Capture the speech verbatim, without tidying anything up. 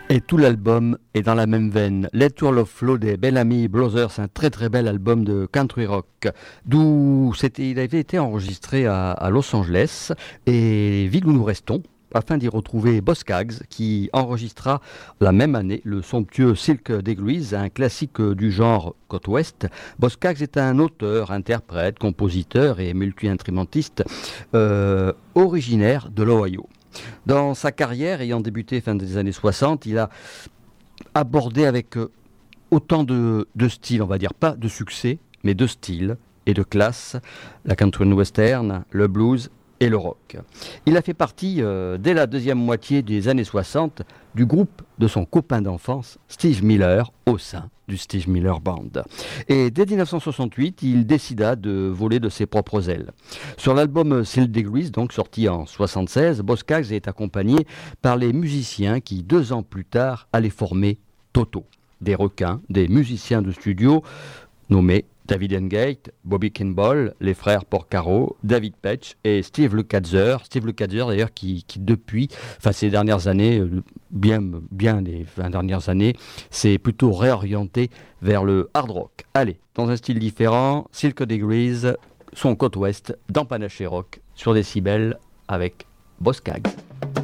Et tout l'album est dans la même veine. Let Your Love Flow des Bellamy Brothers, un très très bel album de country rock. D'où c'était, il avait été enregistré à, à Los Angeles, et ville où nous restons, afin d'y retrouver Boz Scaggs, qui enregistra la même année le somptueux Silk Degrees, un classique du genre côte ouest. Boz Scaggs est un auteur, interprète, compositeur et multi-instrumentiste euh, originaire de l'Ohio. Dans sa carrière, ayant débuté fin des années soixante, il a abordé avec euh, autant de, de styles, on va dire, pas de succès, mais de style et de classe, la country and western, le blues et le rock. Il a fait partie, euh, dès la deuxième moitié des années soixante, du groupe de son copain d'enfance, Steve Miller, au sein du Steve Miller Band. Et dès dix-neuf cent soixante-huit, il décida de voler de ses propres ailes. Sur l'album Silk Degrees, donc sorti en soixante-seize, Boz Scaggs est accompagné par les musiciens qui, deux ans plus tard, allaient former Toto. Des requins, des musiciens de studio nommés David Engate, Bobby Kimball, les frères Porcaro, David Petch et Steve Lukather. Steve Lukather d'ailleurs qui, qui depuis, enfin ces dernières années, bien, bien les vingt dernières années, s'est plutôt réorienté vers le hard rock. Allez, dans un style différent, Silk Degrees, son côte ouest, dans Panaché Rock, sur Décibel, avec Boz Scaggs.